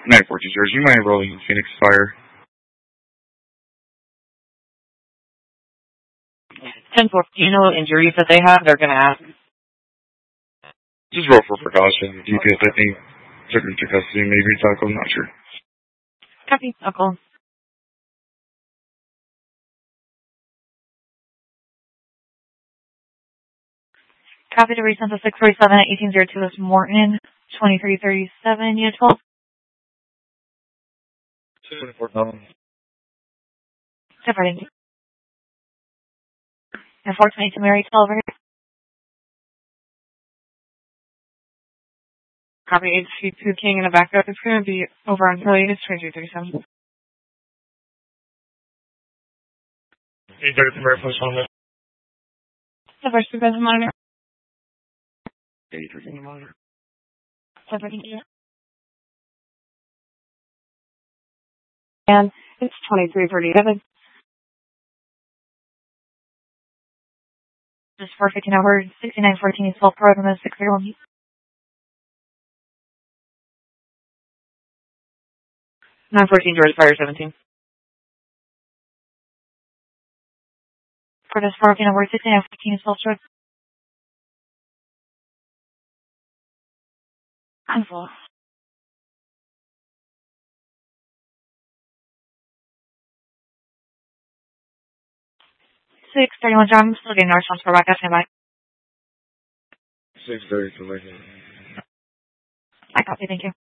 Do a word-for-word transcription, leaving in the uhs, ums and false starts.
nine fourteen George, you mind rolling in Phoenix Fire? ten four, do you know what injuries that they have? They're going to ask. Just roll for precaution. D P S, I think, took her into custody, maybe tackle, I'm not sure. Copy, I'll call. Copy to resend to six forty-seven at eighteen oh two West Morton, twenty-three thirty-seven, unit twelve. twenty-four thousand. Separating. And four twenty-two Mary twelve over here. Copy H G two King in the backup. It's going to be over on Philly. It's twenty-three thirty-seven. eight thirty Mary Flash on there. The first two guys monitor. eight thirty monitor. Separating. And it's twenty-three thirty-seven. Just four fifteen over, sixty-nine fourteen is twelve program and six zero one. nine fourteen George Fire seventeen. For this four fifteen over, sixty-nine fourteen is twelve short. I'm full. six thirty-one John, I'm still getting our response for back. That's by. six thirty to Lincoln. I copy, thank you.